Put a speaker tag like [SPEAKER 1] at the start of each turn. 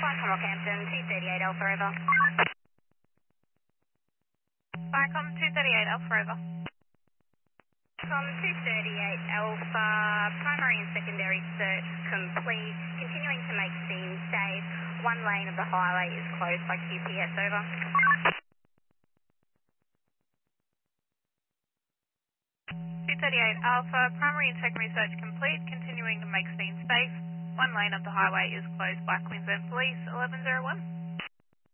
[SPEAKER 1] Vicom Rockhampton, 238 Alpha over.
[SPEAKER 2] Vicom 238 Alpha over.
[SPEAKER 1] Vicom 238 Alpha, primary and secondary search complete. Continuing to make scene safe. One lane of the highway is closed by QPS over.
[SPEAKER 2] 238 Alpha, primary and secondary search complete. Continuing to make scene safe. One lane of the highway is closed by Queensland Police 1101.